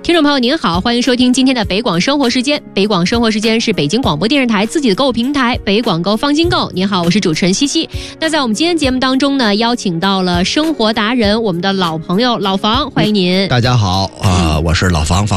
听众朋友您好，欢迎收听今天的北广生活时间。北广生活时间是北京广播电视台自己的购物平台北广购方金购。您好，我是主持人西西。那在我们今天节目当中呢，邀请到了生活达人，我们的老朋友老房，欢迎您。 大家好，我是老房。